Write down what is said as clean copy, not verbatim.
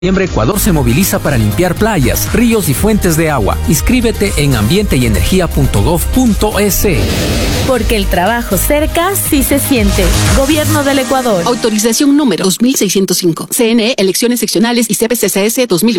Ecuador se moviliza para limpiar playas, ríos y fuentes de agua. Inscríbete en ambienteenergia.gov.es. Porque el trabajo cerca sí se siente. Gobierno del Ecuador. Autorización número 2605. CNE, elecciones seccionales y CPCCS 2020.